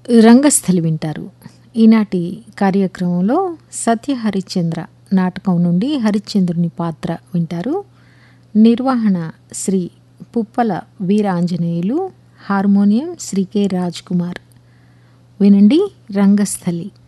రంగస్థలి వింటారు. ఈనాటి కార్యక్రమంలో సత్య హరిశ్చంద్ర నాటకం నుండి హరిశ్చంద్రుని పాత్ర వింటారు. నిర్వహణ శ్రీ పుప్పల వీరాంజనేయులు, హార్మోనియం శ్రీ కె రాజ్ కుమార్. వినండి రంగస్థలి.